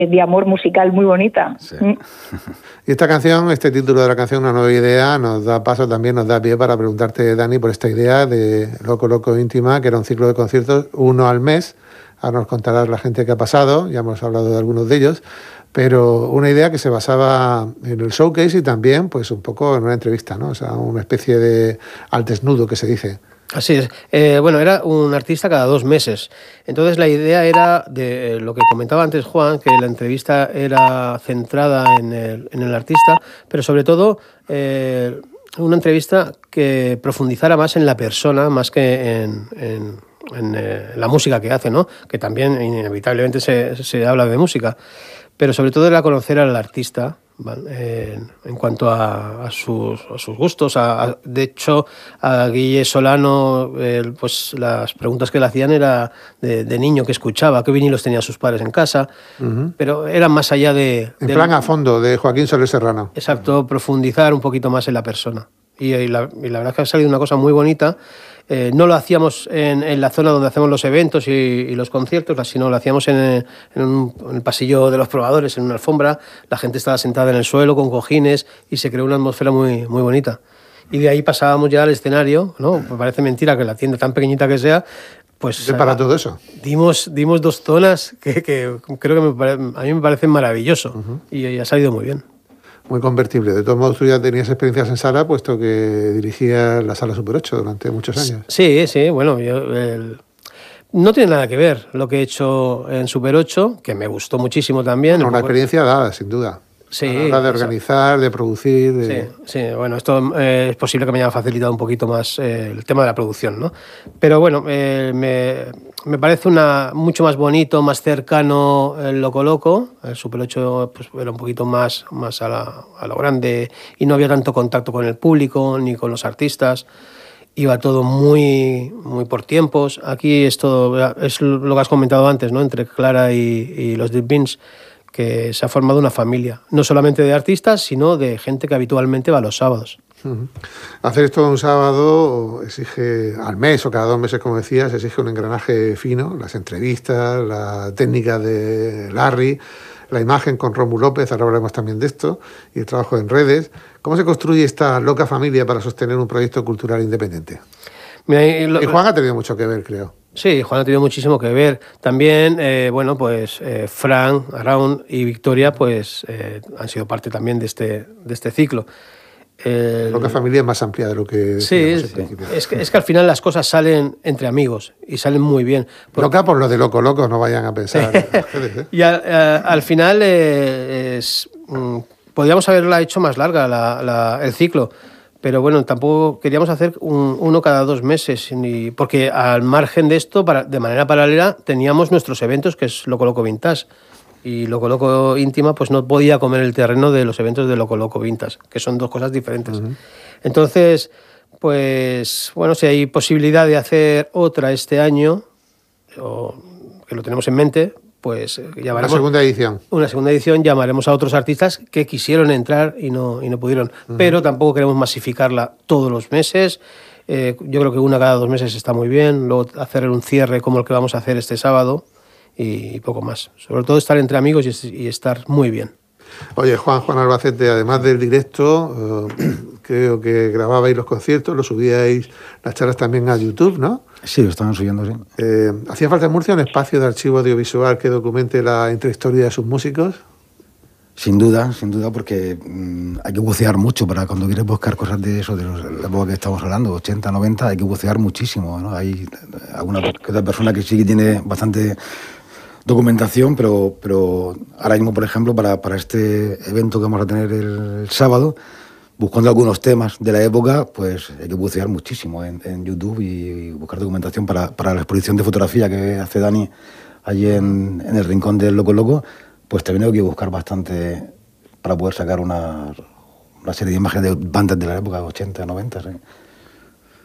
de amor musical muy bonita. Sí. Y esta canción, este título de la canción, Una nueva idea, nos da paso también, nos da pie para preguntarte, Dani, por esta idea de Loco Loco Íntima, que era un ciclo de conciertos, uno al mes. Ahora nos contarás la gente que ha pasado, ya hemos hablado de algunos de ellos, pero una idea que se basaba en el showcase y también pues un poco en una entrevista, ¿no? O sea, una especie de al desnudo que se dice. Así es. Bueno, era un artista cada 2 meses. Entonces la idea era de lo que comentaba antes Juan, que la entrevista era centrada en el artista, pero sobre todo una entrevista que profundizara más en la persona, más que en la música que hace, ¿no? Que también inevitablemente se habla de música, pero sobre todo era conocer al artista, ¿vale? En cuanto a sus gustos. De hecho, a Guille Solano, pues las preguntas que le hacían era de niño que escuchaba, qué vinilos tenían sus padres en casa, pero eran más allá de... En plan a fondo, de Joaquín Soler Serrano. Exacto, profundizar un poquito más en la persona. Y la verdad es que ha salido una cosa muy bonita. No lo hacíamos en la zona donde hacemos los eventos y los conciertos, sino lo hacíamos en el pasillo de los probadores, en una alfombra. La gente estaba sentada en el suelo con cojines y se creó una atmósfera muy, muy bonita. Y de ahí pasábamos ya al escenario, ¿no? Me parece mentira que la tienda, tan pequeñita que sea, pues... para todo eso. Dimos 2 zonas que creo que a mí me parecen maravilloso y ha salido muy bien. Muy convertible. De todos modos, tú ya tenías experiencias en sala, puesto que dirigías la Sala Super 8 durante muchos años. Sí, bueno, no tiene nada que ver lo que he hecho en Super 8, que me gustó muchísimo también. Bueno, una experiencia dada, sin duda. Sí. A la hora de organizar, de producir... Sí, bueno, esto es posible que me haya facilitado un poquito más el tema de la producción, ¿no? Pero bueno, me parece mucho más bonito, más cercano el Loco Loco. El Super 8 pues, era un poquito más a lo grande y no había tanto contacto con el público ni con los artistas. Iba todo muy, muy por tiempos. Aquí es todo, es lo que has comentado antes, ¿no? Entre Clara y los Deep Beans, que se ha formado una familia, no solamente de artistas, sino de gente que habitualmente va los sábados. Hacer esto un sábado exige, al mes o cada 2 meses, como decías, exige un engranaje fino, las entrevistas, la técnica de Larry, la imagen con Rómulo López, ahora hablaremos también de esto, y el trabajo en redes. ¿Cómo se construye esta loca familia para sostener un proyecto cultural independiente? Y Juan ha tenido mucho que ver, creo. Sí, Juan ha tenido muchísimo que ver. También, Fran, Around y Victoria pues han sido parte también de este ciclo. Loca familia es más amplia de lo que... Sí, es que al final las cosas salen entre amigos y salen muy bien. Loca por lo de Loco Loco, no vayan a pensar. Y al final podríamos haberla hecho más larga el ciclo. Pero bueno, tampoco queríamos hacer uno cada 2 meses, porque al margen de esto, de manera paralela, teníamos nuestros eventos, que es Loco Loco Vintage. Y Loco Loco Íntima pues no podía comer el terreno de los eventos de Loco Loco Vintage, que son 2 cosas diferentes. Entonces, pues bueno, si hay posibilidad de hacer otra este año, o que lo tenemos en mente, pues llamaremos... Una segunda edición, llamaremos a otros artistas que quisieron entrar y no pudieron. Pero tampoco queremos masificarla todos los meses. Yo creo que una cada 2 meses está muy bien. Luego hacer un cierre como el que vamos a hacer este sábado y poco más. Sobre todo estar entre amigos y estar muy bien. Oye, Juan Albacete, además del directo, creo que grababais los conciertos, lo subíais las charlas también a YouTube, ¿no? Sí, lo estaban subiendo, sí. ¿Hacía falta en Murcia un espacio de archivo audiovisual que documente la intrahistoria de sus músicos? Sin duda, porque hay que bucear mucho para cuando quieres buscar cosas de eso, de la época que estamos hablando, 80, 90, hay que bucear muchísimo, ¿no? Hay alguna que otra persona que sí que tiene bastante documentación, pero ahora mismo, por ejemplo, para este evento que vamos a tener el sábado, buscando algunos temas de la época, pues hay que bucear muchísimo en YouTube y buscar documentación para la exposición de fotografía que hace Dani allí en el rincón del Loco Loco, pues también hay que buscar bastante para poder sacar una serie de imágenes de bandas de la época, 80, 90, sí.